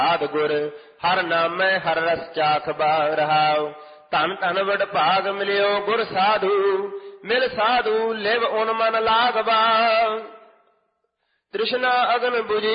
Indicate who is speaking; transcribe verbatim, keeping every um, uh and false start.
Speaker 1: ਆਦ ਗੁਰ ਹਰ ਨਾਮੈ ਹਰ ਰਸ ਚਾਖ ਬਾ ਰਹਾਉ। ਧਨ ਧਨ ਵਡ ਭਾਗ ਮਿਲਿਓ ਗੁਰ ਸਾਧੂ, ਮਿਲ ਸਾਧੂ ਲਿਵ ਉਨ ਮਨ ਲਾਗਵਾ। ਤ੍ਰਿਸ਼ਨਾ ਅਗਨ ਬੁਝੀ